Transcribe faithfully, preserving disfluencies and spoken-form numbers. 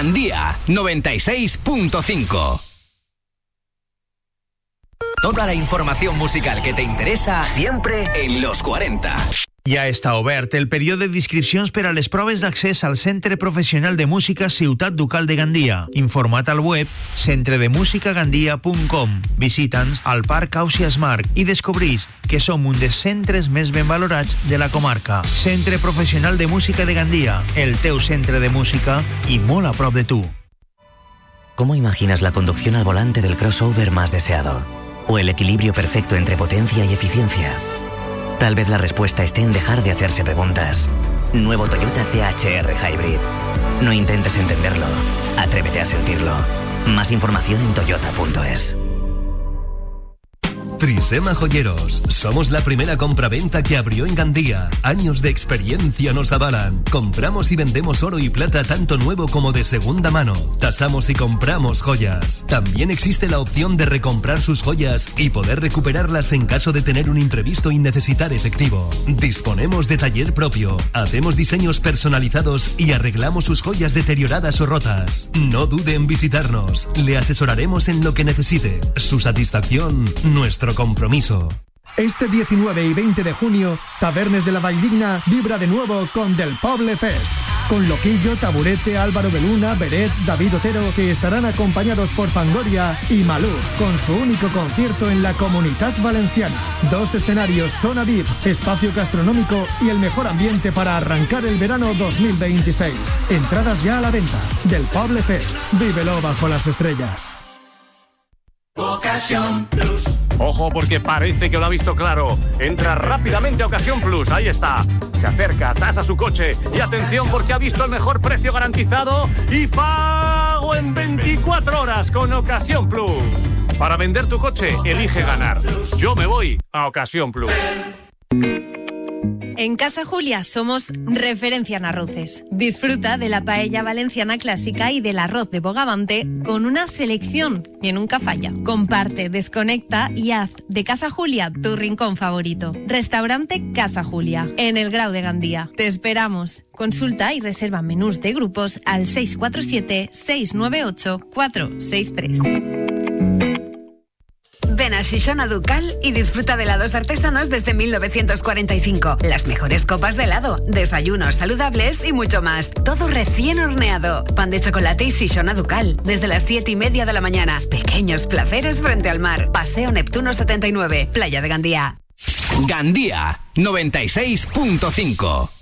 Gandía noventa y seis punto cinco. Toda la información musical que te interessa siempre en los cuarenta. Ja està obert el període d'inscripcions per a les proves d'accés al Centre Professional de Música Ciutat Ducal de Gandia. Informat al web centre de música gandia punt com. Visita'ns al Parc Ausiàs Marc i descobrís que som un dels centres més ben valorats de la comarca. Centre Professional de Música de Gandia, el teu centre de música i molt a prop de tu. ¿Cómo imaginas la conducción al volante del crossover más deseado? ¿O el equilibrio perfecto entre potencia y eficiencia? Tal vez la respuesta esté en dejar de hacerse preguntas. Nuevo Toyota T H R Hybrid. No intentes entenderlo, atrévete a sentirlo. Más información en toyota punto es. Trisema Joyeros. Somos la primera compraventa que abrió en Gandía. Años de experiencia nos avalan. Compramos y vendemos oro y plata tanto nuevo como de segunda mano. Tasamos y compramos joyas. También existe la opción de recomprar sus joyas y poder recuperarlas en caso de tener un imprevisto y necesitar efectivo. Disponemos de taller propio. Hacemos diseños personalizados y arreglamos sus joyas deterioradas o rotas. No dude en visitarnos. Le asesoraremos en lo que necesite. Su satisfacción, nuestro compromiso. Este diecinueve y veinte de junio, Tabernes de la Valldigna vibra de nuevo con Del Poble Fest, con Loquillo, Taburete, Álvaro de Luna, Beret, David Otero, que estarán acompañados por Fangoria y Malú, con su único concierto en la Comunitat Valenciana. Dos escenarios, zona V I P, espacio gastronómico y el mejor ambiente para arrancar el verano dos mil veintiséis. Entradas ya a la venta. Del Poble Fest, vívelo bajo las estrellas. Ocasión Plus. Ojo, porque parece que lo ha visto claro. Entra rápidamente a Ocasión Plus, ahí está. Se acerca, tasa su coche y atención porque ha visto el mejor precio garantizado y pago en veinticuatro horas con Ocasión Plus. Para vender tu coche, elige ganar. Yo me voy a Ocasión Plus. En Casa Julia somos referencia en arroces. Disfruta de la paella valenciana clásica y del arroz de Bogavante con una selección que nunca falla. Comparte, desconecta y haz de Casa Julia tu rincón favorito. Restaurante Casa Julia, en el Grau de Gandía. Te esperamos. Consulta y reserva menús de grupos al seis cuatro siete, seis nueve ocho, cuatro seis tres. Ven a Xixona Ducal y disfruta de helados artesanos desde mil novecientos cuarenta y cinco. Las mejores copas de helado, desayunos saludables y mucho más. Todo recién horneado. Pan de chocolate y Xixona Ducal. Desde las siete y media de la mañana. Pequeños placeres frente al mar. Paseo Neptuno setenta y nueve. Playa de Gandía. Gandía noventa y seis punto cinco.